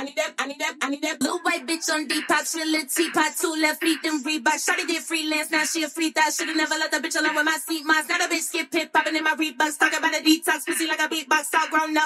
I need that blue white bitch on Depop, she a little teapot, 2 left feet, then Reebok. Shawty did freelance, now she a free thought. Shoulda never let the bitch alone with my seat moss. Now the bitch get pit popping in my Reeboks, talking about a detox, pussy like a beatbox, all grown up.